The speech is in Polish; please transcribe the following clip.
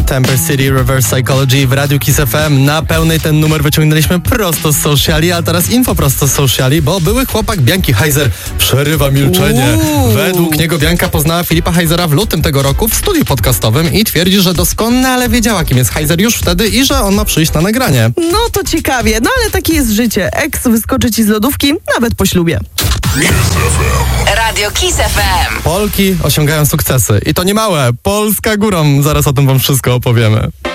Temper City Reverse Psychology w Radiu Kiss FM. Na pełnej ten numer wyciągnęliśmy prosto z sociali, a teraz info prosto z sociali, bo były chłopak Bianki Heiser przerywa milczenie. Według niego Bianka poznała Filipa Heisera w lutym tego roku w studiu podcastowym i twierdzi, że doskonale wiedziała, kim jest Heiser już wtedy i że on ma przyjść na nagranie. No to ciekawie, no ale takie jest życie. Ex wyskoczy ci z lodówki nawet po ślubie. Radio Kiss FM. Polki osiągają sukcesy i to nie małe. Polska górą. Zaraz o tym wam wszystko opowiemy.